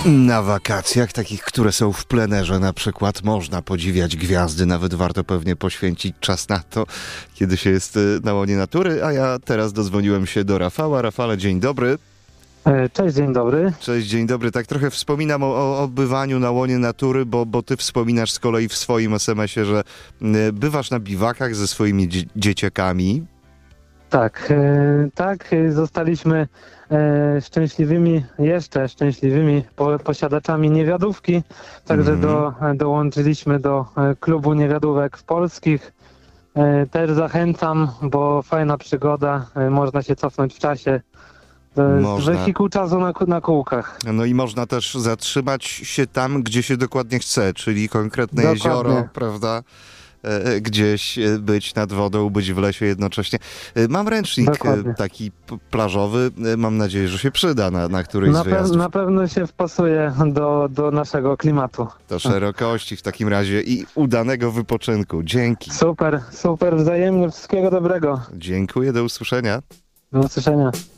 Na wakacjach, takich, które są w plenerze na przykład, można podziwiać gwiazdy, nawet warto pewnie poświęcić czas na to, kiedy się jest na łonie natury, a ja teraz dozwoniłem się do Rafała. Rafale, dzień dobry. Cześć, dzień dobry. Cześć, dzień dobry. Tak trochę wspominam o bywaniu na łonie natury, bo ty wspominasz z kolei w swoim SMS-ie, że bywasz na biwakach ze swoimi dzieciakami. Tak, zostaliśmy jeszcze szczęśliwymi posiadaczami niewiadówki, także dołączyliśmy do klubu niewiadówek polskich. Też zachęcam, bo fajna przygoda, można się cofnąć w czasie. To jest wehikuł czasu na kółkach. No i można też zatrzymać się tam, gdzie się dokładnie chce, czyli konkretne jezioro, prawda? Gdzieś być nad wodą, być w lesie jednocześnie. Mam ręcznik taki plażowy, mam nadzieję, że się przyda na którejś z wyjazdów. Na pewno się wpasuje do naszego klimatu. Do szerokości w takim razie i udanego wypoczynku. Dzięki. Super, wzajemnie, wszystkiego dobrego. Dziękuję, do usłyszenia. Do usłyszenia.